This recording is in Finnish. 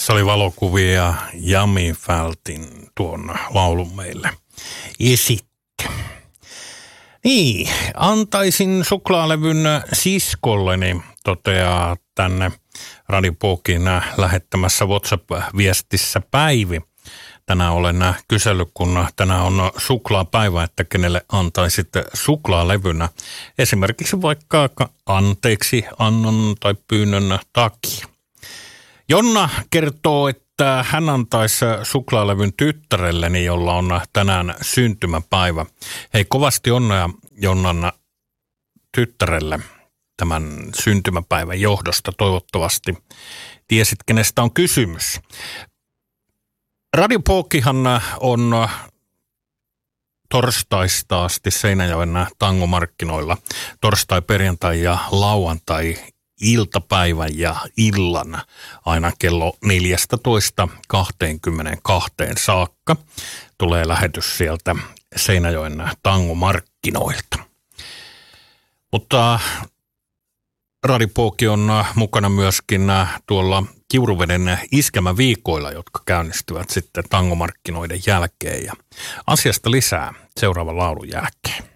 Se oli valokuvia Jami Fältin tuon laulun meille esitti. Niin, antaisin suklaalevyn siskolleni, toteaa tänne Radio Pokin lähettämässä WhatsApp-viestissä Päivi. Tänään olen kysellyt, kun tänään on suklaapäivä, että kenelle antaisit suklaalevynä. Esimerkiksi vaikka anteeksi annon tai pyynnön takia. Jonna kertoo, että hän antaisi suklaalevyn tyttärelleni, jolla on tänään syntymäpäivä. Hei, kovasti onnea Jonnan tyttärelle tämän syntymäpäivän johdosta. Toivottavasti tiesit, kenestä on kysymys. Radio Pokihan on torstaista asti Seinäjoen tangomarkkinoilla. Torstai, perjantai ja lauantai iltapäivän ja illan aina kello 14:22 saakka. Tulee lähetys sieltä Seinäjoen tangomarkkinoilta. Mutta Radio Poki on mukana myöskin tuolla Kiuruveden iskelmäviikoilla, jotka käynnistyvät sitten tangomarkkinoiden jälkeen. Ja asiasta lisää seuraavan laulun jälkeen.